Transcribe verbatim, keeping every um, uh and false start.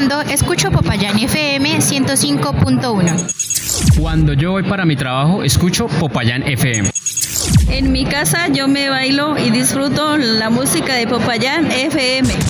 trabajando, escucho Popayán F M ciento cinco punto uno. Cuando yo voy para mi trabajo, escucho Popayán F M. En mi casa yo me bailo y disfruto la música de Popayán F M.